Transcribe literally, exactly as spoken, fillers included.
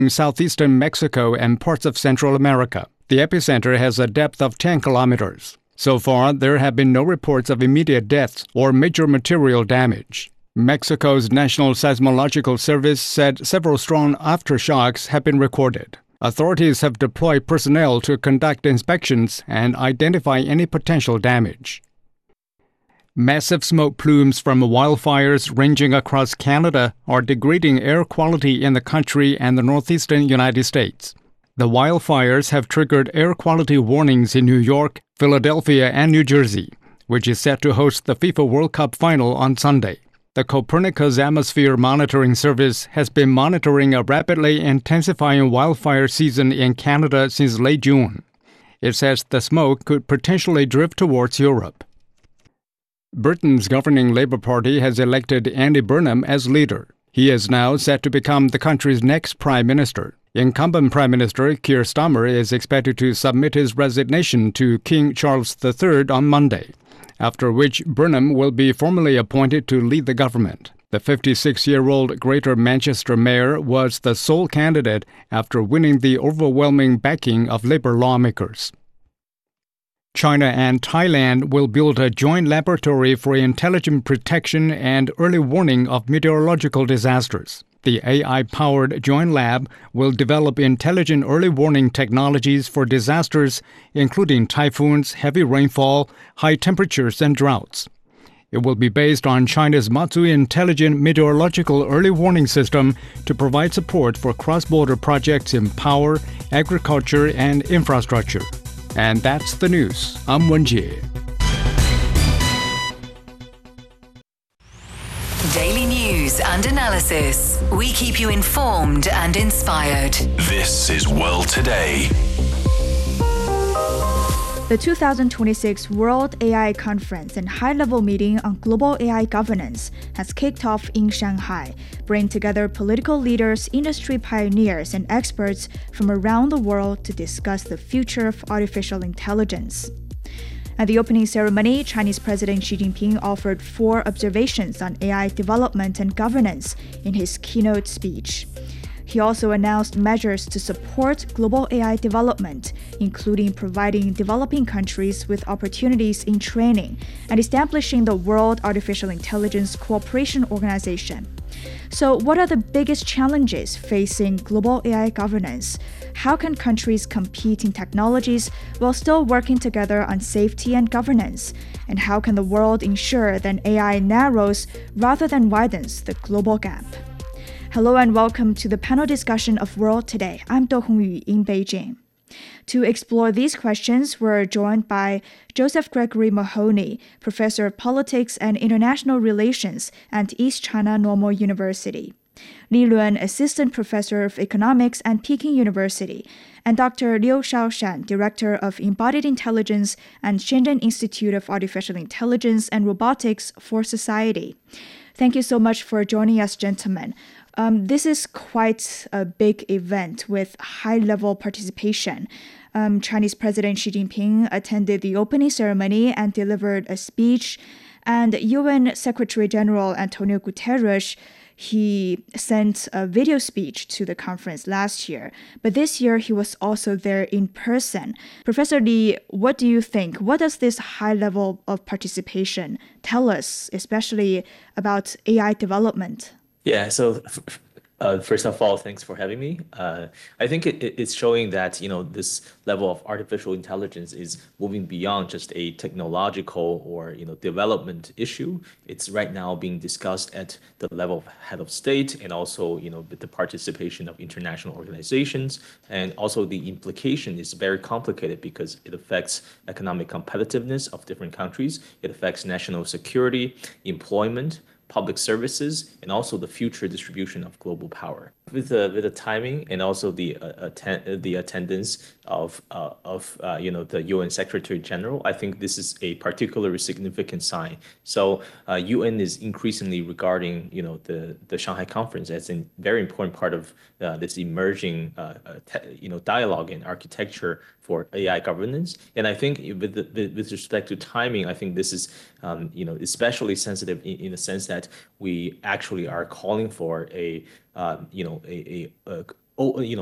in southeastern Mexico and parts of Central America. The epicenter has a depth of ten kilometers. So far, there have been no reports of immediate deaths or major material damage. Mexico's National Seismological Service said several strong aftershocks have been recorded. Authorities have deployed personnel to conduct inspections and identify any potential damage. Massive smoke plumes from wildfires ranging across Canada are degrading air quality in the country and the northeastern United States. The wildfires have triggered air quality warnings in New York, Philadelphia, and New Jersey, which is set to host the FIFA World Cup final on Sunday. The Copernicus Atmosphere Monitoring Service has been monitoring a rapidly intensifying wildfire season in Canada since late June. It says the smoke could potentially drift towards Europe. Britain's governing Labour Party has elected Andy Burnham as leader. He is now set to become the country's next prime minister. Incumbent Prime Minister Keir Starmer is expected to submit his resignation to King Charles the Third on Monday, after which Burnham will be formally appointed to lead the government. The fifty-six-year-old Greater Manchester mayor was the sole candidate after winning the overwhelming backing of Labour lawmakers. China and Thailand will build a joint laboratory for intelligent protection and early warning of meteorological disasters. The A I-powered joint lab will develop intelligent early warning technologies for disasters, including typhoons, heavy rainfall, high temperatures, and droughts. It will be based on China's Matsui Intelligent Meteorological Early Warning System to provide support for cross-border projects in power, agriculture, and infrastructure. And that's the news. I'm Wen Jie. Daily news and analysis. We keep you informed and inspired. This is World Today. The two thousand twenty-six World A I Conference and high-level meeting on global A I governance has kicked off in Shanghai, bringing together political leaders, industry pioneers, and experts from around the world to discuss the future of artificial intelligence. At the opening ceremony, Chinese President Xi Jinping offered four observations on A I development and governance in his keynote speech. He also announced measures to support global A I development, including providing developing countries with opportunities in training and establishing the World Artificial Intelligence Cooperation Organization. So, what are the biggest challenges facing global A I governance? How can countries compete in technologies while still working together on safety and governance? And how can the world ensure that A I narrows rather than widens the global gap? Hello and welcome to the panel discussion of World Today. I'm Do Hongyu in Beijing. To explore these questions, we're joined by Joseph Gregory Mahoney, Professor of Politics and International Relations at East China Normal University, Li Luan, Assistant Professor of Economics at Peking University, and Doctor Liu Shaoshan, Director of Embodied Intelligence and Shenzhen Institute of Artificial Intelligence and Robotics for Society. Thank you so much for joining us, gentlemen. Um, this is quite a big event with high-level participation. Um, Chinese President Xi Jinping attended the opening ceremony and delivered a speech, and U N Secretary General Antonio Guterres, he sent a video speech to the conference last year, but this year he was also there in person. Professor Li, what do you think? What does this high level of participation tell us, especially about A I development? Yeah, so uh, first of all, thanks for having me. Uh, I think it, it's showing that, you know, this level of artificial intelligence is moving beyond just a technological or, you know, development issue. It's right now being discussed at the level of head of state and also, you know, with the participation of international organizations. And also the implication is very complicated because it affects economic competitiveness of different countries. It affects national security, employment, public services, and also the future distribution of global power. With the with the timing and also the uh, atten- the attendance of uh, of uh, you know the U N Secretary General, I think this is a particularly significant sign. So uh, U N is increasingly regarding you know the the Shanghai Conference as a very important part of uh, this emerging uh, uh, te- you know dialogue and architecture for A I governance. And I think with the, with respect to timing, I think this is um, you know especially sensitive in, in the sense that we actually are calling for a uh, you know a, a, a oh, you know.